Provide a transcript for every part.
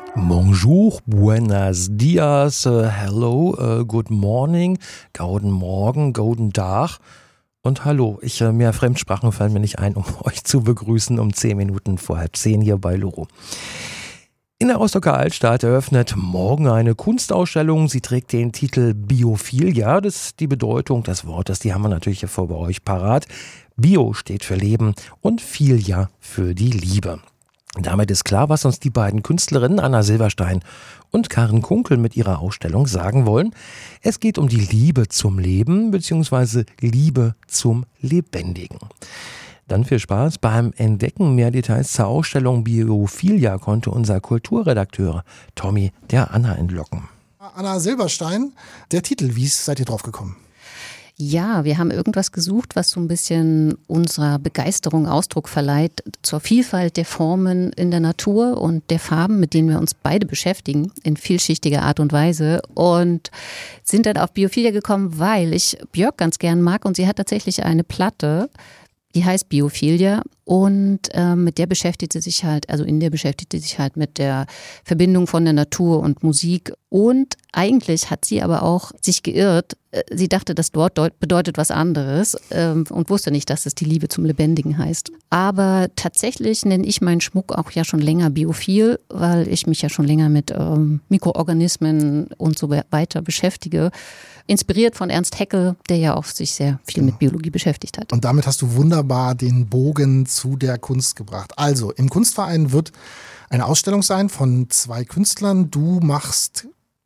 Bonjour, buenos dias, hello, good morning, guten Morgen, guten Tag und hallo. Mehr Fremdsprachen fallen mir nicht ein, um euch zu begrüßen um 10 Minuten vor 9:30 hier bei Loro. In der Rostocker Altstadt eröffnet morgen eine Kunstausstellung. Sie trägt den Titel Biophilia. Das ist die Bedeutung des Wortes, die haben wir natürlich hier vor bei euch parat. Bio steht für Leben und Philia für die Liebe. Damit ist klar, was uns die beiden Künstlerinnen Anna Silberstein und Karin Kunkel mit ihrer Ausstellung sagen wollen. Es geht um die Liebe zum Leben bzw. Liebe zum Lebendigen. Dann viel Spaß beim Entdecken. Mehr Details zur Ausstellung Biophilia konnte unser Kulturredakteur Tommy der Anna entlocken. Anna Silberstein, der Titel, wie seid ihr drauf gekommen? Ja, wir haben irgendwas gesucht, was so ein bisschen unserer Begeisterung Ausdruck verleiht zur Vielfalt der Formen in der Natur und der Farben, mit denen wir uns beide beschäftigen, in vielschichtiger Art und Weise. Und sind dann auf Biophilia gekommen, weil ich Björk ganz gern mag und sie hat tatsächlich eine Platte, die heißt Biophilia und mit der beschäftigt sie sich halt, also in der beschäftigt sie sich halt mit der Verbindung von der Natur und Musik. Und eigentlich hat sie aber auch sich geirrt. Sie dachte, das Wort bedeutet was anderes und wusste nicht, dass es die Liebe zum Lebendigen heißt. Aber tatsächlich nenne ich meinen Schmuck auch ja schon länger biophil, weil ich mich ja schon länger mit Mikroorganismen und so weiter beschäftige. Inspiriert von Ernst Haeckel, der ja auch sich sehr viel mit Biologie beschäftigt hat. Und damit hast du wunderbar den Bogen zu der Kunst gebracht. Also, im Kunstverein wird eine Ausstellung sein von 2 Künstlern. Du machst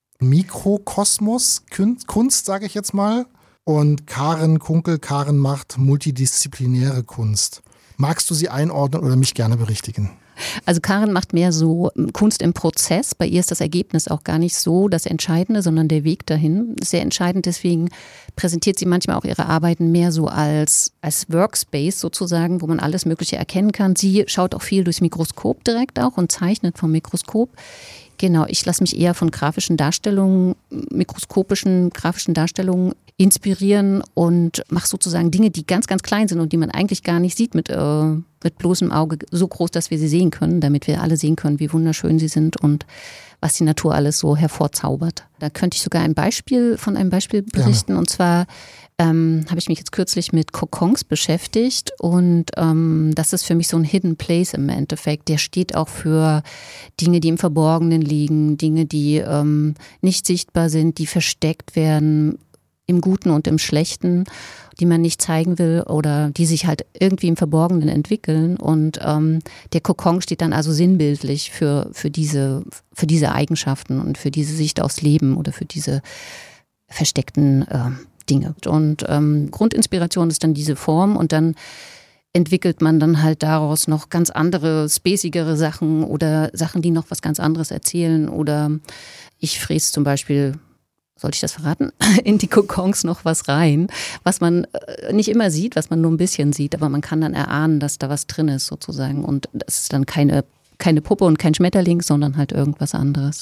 Mikrokosmos, Kunst, sage ich jetzt mal. Und Karin Kunkel, Karin macht multidisziplinäre Kunst. Magst du sie einordnen oder mich gerne berichtigen? Also Karin macht mehr so Kunst im Prozess. Bei ihr ist das Ergebnis auch gar nicht so das Entscheidende, sondern der Weg dahin ist sehr entscheidend. Deswegen präsentiert sie manchmal auch ihre Arbeiten mehr so als Workspace sozusagen, wo man alles Mögliche erkennen kann. Sie schaut auch viel durchs Mikroskop direkt auch und zeichnet vom Mikroskop. Genau, ich lasse mich eher von grafischen Darstellungen, mikroskopischen grafischen Darstellungen inspirieren und mache sozusagen Dinge, die ganz, ganz klein sind und die man eigentlich gar nicht sieht mit bloßem Auge, so groß, dass wir sie sehen können, damit wir alle sehen können, wie wunderschön sie sind und was die Natur alles so hervorzaubert. Da könnte ich sogar von einem Beispiel berichten. Gerne. Und zwar habe ich mich jetzt kürzlich mit Kokons beschäftigt und das ist für mich so ein Hidden Place im Endeffekt. Der steht auch für Dinge, die im Verborgenen liegen, Dinge, die nicht sichtbar sind, die versteckt werden, im Guten und im Schlechten, die man nicht zeigen will oder die sich halt irgendwie im Verborgenen entwickeln. Und der Kokon steht dann also sinnbildlich für diese Eigenschaften und für diese Sicht aufs Leben oder für diese versteckten Dinge. Und Grundinspiration ist dann diese Form und dann entwickelt man dann halt daraus noch ganz andere, spacigere Sachen oder Sachen, die noch was ganz anderes erzählen. Oder ich fräse zum Beispiel, soll ich das verraten, in die Kokons noch was rein, was man nicht immer sieht, was man nur ein bisschen sieht, aber man kann dann erahnen, dass da was drin ist sozusagen. Und das ist dann keine Puppe und kein Schmetterling, sondern halt irgendwas anderes.